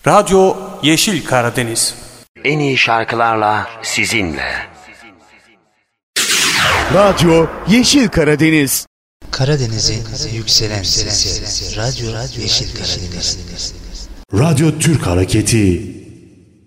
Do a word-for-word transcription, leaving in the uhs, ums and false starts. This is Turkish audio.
Radyo Yeşil Karadeniz. En iyi şarkılarla sizinle. Radyo Yeşil Karadeniz. Karadeniz'in yükselen sesi. Radyo Yeşil Karadeniz. Radyo Türk Hareketi.